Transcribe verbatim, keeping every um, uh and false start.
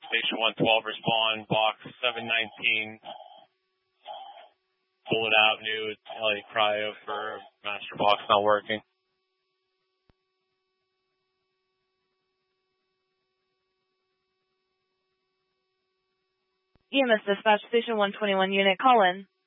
Station one twelve, respond, box seven nineteen. Bullet Avenue, L A Cryo for master box not working. E M S dispatch, station one twenty-one unit, call in.